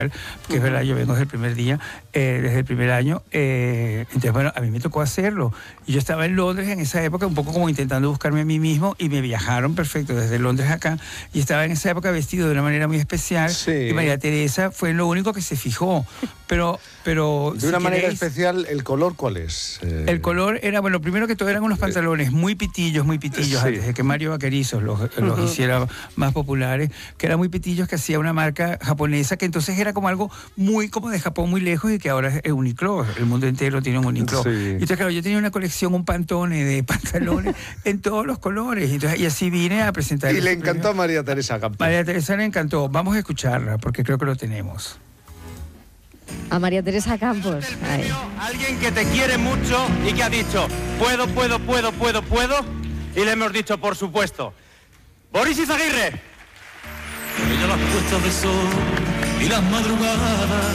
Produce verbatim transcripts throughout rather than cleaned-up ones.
porque es verdad, yo vengo desde el primer día, eh, desde el primer año, eh, entonces bueno, a mí me tocó hacerlo. Y yo estaba en Londres en esa época, un poco como intentando buscarme a mí mismo, y me viajaron perfecto desde Londres acá, y estaba en esa época vestido de una manera muy especial, Sí. y María Teresa fue lo único que se fijó, pero... pero De si una manera queréis, especial, ¿el color cuál es? Eh, el color era, bueno, primero que todo eran unos pantalones muy pitillos, muy pitillos, Sí. antes de que Mario Vaquerizos los, los Ujú. hiciera más populares, que eran muy pitillos, que hacía una marca japonesa, que entonces era como algo muy como de Japón, muy lejos, y que ahora es Uniqlo, el mundo entero tiene un Uniqlo. Sí. Y entonces, claro, yo tenía una colección, un pantone de pantalones en todos los colores, y, entonces, y así vine a presentar. Y ese le premio. encantó a María Teresa Campos. María Teresa le encantó. Vamos a escucharla, porque creo que lo tenemos. A María Teresa Campos. Ahí. Alguien que te quiere mucho y que ha dicho, puedo, puedo, puedo, puedo, puedo, y le hemos dicho, por supuesto, Boris Izaguirre. Por ella las puestas de sol y las madrugadas,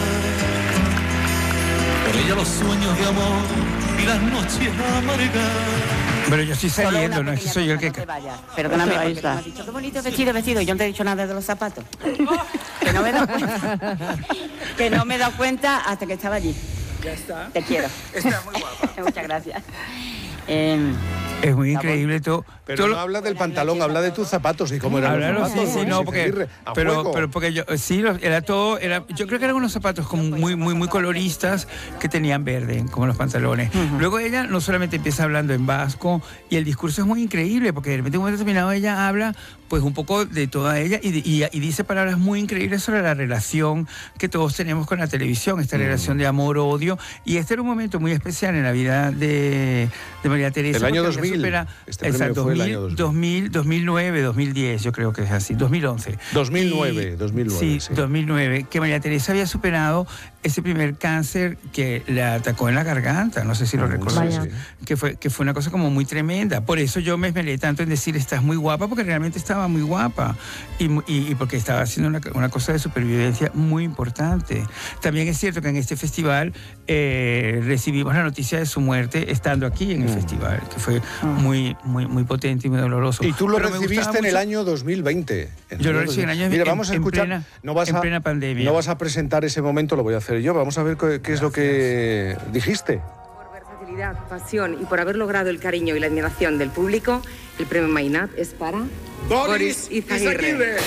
por ella los sueños de amor y las noches amargas. Pero yo estoy saliendo, no es que soy yo el que... No te vayas. Perdóname, porque tú me has dicho, qué bonito vestido, vestido. Yo no te he dicho nada de los zapatos. Que no me he dado cuenta. Que no me he dado cuenta hasta que estaba allí. Ya está. Te quiero. Está muy guapa. Muchas gracias. Eh, Es muy increíble todo. Pero todo no lo- habla del pantalón, habla de tus zapatos y cómo eran Hablaron, los sí, zapatos. sí, Boris no, porque, Izaguirre, a pero, fuego. pero porque yo, sí, los- era todo, era, yo creo que eran unos zapatos como muy, muy, muy coloristas que tenían verde, como los pantalones. Luego ella no solamente empieza hablando en vasco, y el discurso es muy increíble, porque de repente en un momento determinado ella habla, pues un poco de toda ella, y, y, y dice palabras muy increíbles sobre la relación que todos tenemos con la televisión, esta relación de amor-odio, y este era un momento muy especial en la vida de, de María Teresa. El año porque dos ella mil. supera- Este premio exacto, fue el dos mil, año dos mil. dos mil, dos mil nueve, dos mil diez, yo creo que es así, dos mil once. dos mil nueve, Y- dos mil nueve, Sí, sí. dos mil nueve, que María Teresa había superado ese primer cáncer que le atacó en la garganta, no sé si lo Mm, recuerdas, Vaya. sí. que fue, que fue una cosa como muy tremenda. Por eso yo me esmeré tanto en decir, estás muy guapa, porque realmente estaba muy guapa, y, mu- y- y porque estaba haciendo una, una cosa de supervivencia muy importante. También es cierto que en este festival eh, recibimos la noticia de su muerte estando aquí en el festival, que fue muy, muy, muy potente y muy doloroso. Y tú lo Pero me recibiste gustaba en el mucho- año dos mil veinte. En Yo lo el recibí en el año- Mira, en- vamos a en escuchar. plena- no vas en a, plena pandemia. No vas a presentar ese momento, lo voy a hacer yo. Vamos a ver qué, qué es lo que dijiste. Por versatilidad, pasión y por haber logrado el cariño y la admiración del público, el premio Mainat es para Boris Izaguirre.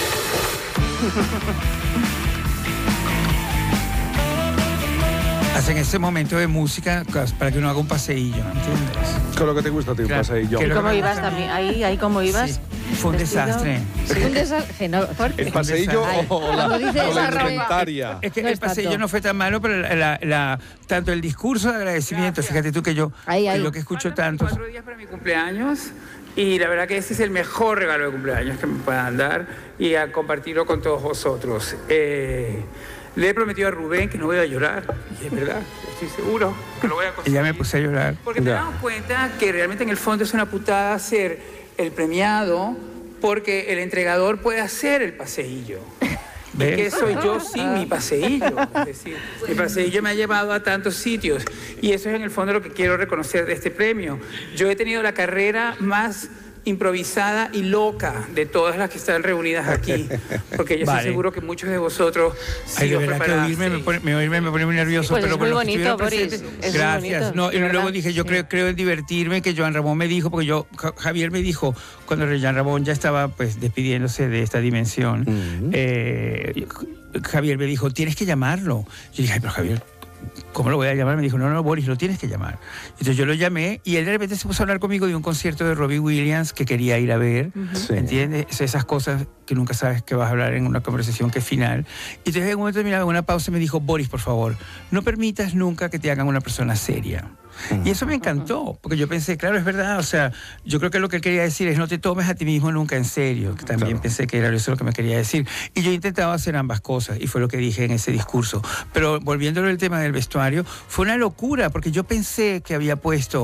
Hacen ese momento de música para que uno haga un paseillo, ¿entiendes? Con lo que te gusta, te Claro, pasa ahí yo. que ¿Y lo- cómo ibas también? Ahí, ahí cómo ibas. Sí, fue un Vestido. desastre. Un desastre. No, ¿El paseillo Ay, o la, cuando dice o la esa ropa. indumentaria? Es que No el es paseillo tanto. no fue tan malo, pero la, la- la- tanto el discurso de agradecimiento, fíjate tú que yo, Ahí, que ahí. lo que escucho tanto... Cuatro días para mi cumpleaños, y la verdad que ese es el mejor regalo de cumpleaños que me puedan dar, y a compartirlo con todos vosotros. Eh, le he prometido a Rubén que no voy a llorar, y es verdad, estoy seguro que lo voy a Y conseguir. ya me puse a llorar. Porque me he dado cuenta que realmente en el fondo es una putada ser el premiado, porque el entregador puede hacer el paseillo. ¿Y ¿Ves? qué soy yo sin mi paseillo? Es decir, mi paseillo me ha llevado a tantos sitios, y eso es en el fondo lo que quiero reconocer de este premio. Yo he tenido la carrera más improvisada y loca de todas las que están reunidas aquí, porque yo Vale. estoy seguro que muchos de vosotros sí Ay, de os verdad que preparasteis. oírme me pone, me, oírme me pone muy nervioso, Pues pero es muy con los que bonito, estuvieron Boris, presentes, es muy gracias. bonito, No, y de luego verdad, dije, yo sí. creo, creo en divertirme, que Joan Ramón me dijo, porque yo, Ja- Javier me dijo, cuando Joan Ramón ya estaba pues despidiéndose de esta dimensión, eh, Javier me dijo, tienes que llamarlo. Yo dije, ay, pero Javier, ¿cómo lo voy a llamar? Me dijo, no, no, Boris, lo tienes que llamar. Entonces yo lo llamé, y él de repente se puso a hablar conmigo de un concierto de Robbie Williams que quería ir a ver, Sí. ¿entiendes? Esas cosas que nunca sabes que vas a hablar en una conversación que es final. Y entonces en un momento determinado, en una pausa, me dijo, Boris, por favor, no permitas nunca que te hagan una persona seria. Y eso me encantó, porque yo pensé, claro, es verdad, o sea, yo creo que lo que él quería decir es no te tomes a ti mismo nunca en serio, que también Claro. pensé que era eso lo que me quería decir. Y yo intentaba hacer ambas cosas, y fue lo que dije en ese discurso. Pero volviéndolo al tema del vestuario, fue una locura, porque yo pensé que había puesto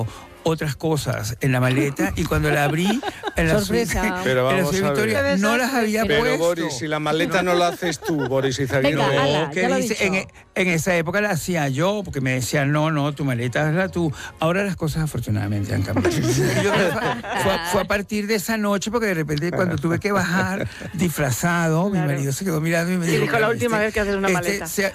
otras cosas en la maleta y cuando la abrí en la Sorpresa. suite, Pero en la vamos suite a ver. Victoria, no las había Pero puesto. Boris, si la maleta no la haces tú, Boris Izaguirre. Venga, ala, No, que ya lo he dice, dicho. en, en esa época la hacía yo, porque me decían, no, no, tu maleta hazla tú. Ahora las cosas afortunadamente han cambiado. Y yo creo que fue, fue a- fue a partir de esa noche, porque de repente cuando tuve que bajar disfrazado, mi marido se quedó mirando y me Y dijo... dijo, la última vez que haces una este maleta. se-